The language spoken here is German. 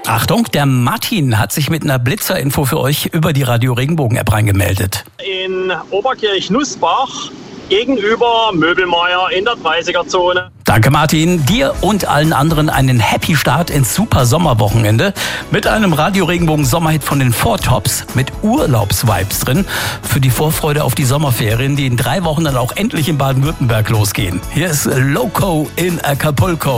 Achtung, der Martin hat sich mit einer Blitzerinfo für euch über die Radio Regenbogen-App reingemeldet. In Oberkirch-Nussbach gegenüber Möbelmeier in der 30er-Zone. Danke Martin, dir und allen anderen einen Happy Start ins super Sommerwochenende mit einem Radio Regenbogen Sommerhit von den Four Tops mit Urlaubsvibes drin für die Vorfreude auf die Sommerferien, die in 3 Wochen dann auch endlich in Baden-Württemberg losgehen. Hier ist Loco in Acapulco.